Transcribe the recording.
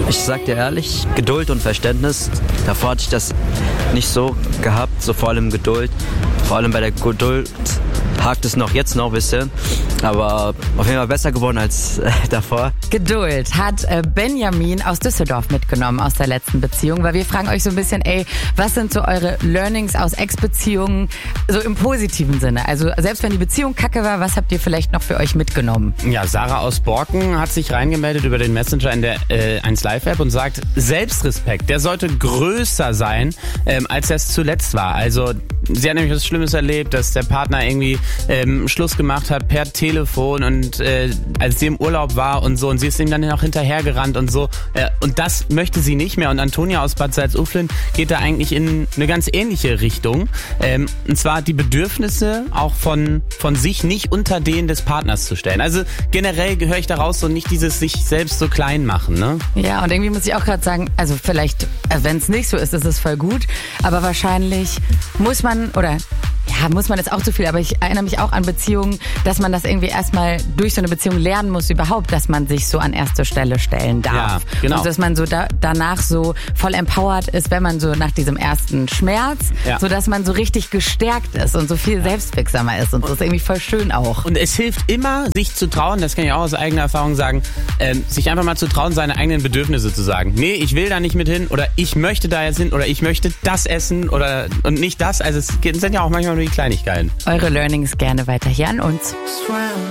Ich sag dir ehrlich, Geduld und Verständnis. Davor hatte ich das nicht so gehabt, so vor allem Geduld. Vor allem bei der Geduld hakt es jetzt noch ein bisschen, aber auf jeden Fall besser geworden als davor. Geduld hat Benjamin aus Düsseldorf mitgenommen aus der letzten Beziehung, weil wir fragen euch so ein bisschen, was sind so eure Learnings aus Ex-Beziehungen, so im positiven Sinne? Also selbst wenn die Beziehung kacke war, was habt ihr vielleicht noch für euch mitgenommen? Ja, Sarah aus Borken hat sich reingemeldet über den Messenger in der 1Live-App und sagt, Selbstrespekt, der sollte größer sein, als er es zuletzt war. Also sie hat nämlich was Schlimmes erlebt, dass der Partner irgendwie Schluss gemacht hat per Telefon und als sie im Urlaub war und so, und sie ist ihm dann noch hinterhergerannt und so, und das möchte sie nicht mehr. Und Antonia aus Bad Salzuflen geht da eigentlich in eine ganz ähnliche Richtung, und zwar die Bedürfnisse auch von sich nicht unter denen des Partners zu stellen. Also generell gehöre ich da raus, so nicht dieses sich selbst so klein machen, ne? Ja, und irgendwie muss ich auch gerade sagen, also vielleicht, wenn es nicht so ist es voll gut, aber wahrscheinlich muss man jetzt auch zu viel, aber ich erinnere mich auch an Beziehungen, dass man das irgendwie erstmal durch so eine Beziehung lernen muss überhaupt, dass man sich so an erste Stelle stellen darf. Ja, genau. Und dass man so danach so voll empowered ist, wenn man so nach diesem ersten Schmerz, so dass man so richtig gestärkt ist und so viel selbstwirksamer ist, und das ist irgendwie voll schön auch. Und es hilft immer, sich zu trauen, das kann ich auch aus eigener Erfahrung sagen, sich einfach mal zu trauen, seine eigenen Bedürfnisse zu sagen. Nee, ich will da nicht mit hin, oder ich möchte da jetzt hin, oder ich möchte das essen und nicht das. Also es sind ja auch manchmal nur die Kleinigkeiten. Eure Learnings gerne weiter hier an uns.